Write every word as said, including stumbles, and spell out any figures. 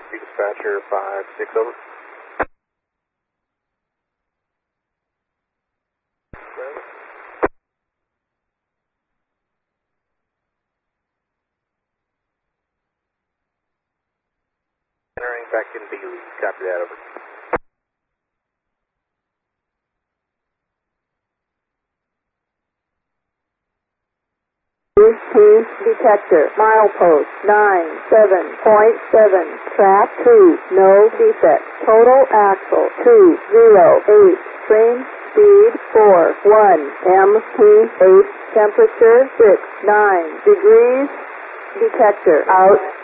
Dispatcher five six over. Entering back in B, copy that over. Speed detector, milepost nine seven point seven, track two, no defect, total axle two zero eight, train speed four one, M P eight, temperature six nine degrees, detector out.